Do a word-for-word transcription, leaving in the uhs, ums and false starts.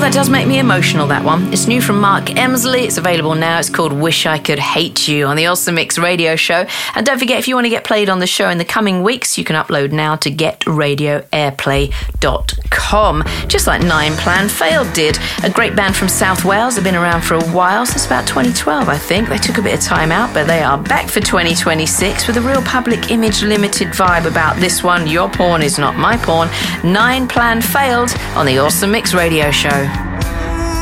that does make me emotional, that one. It's new from Mark Emsley. It's available now. It's called Wish I Could Hate You on the Awesome Mix radio show. And don't forget, if you want to get played on the show in the coming weeks, you can upload now to get radio airplay dot com. Just like Nine Plan Failed did. A great band from South Wales. They've been around for a while, since about twenty twelve, I think. They took a bit of time out, but they are back for twenty twenty-six with a real Public Image Limited vibe about this one. Your porn is not my porn. Nine Plan Failed on the Awesome Mix radio show.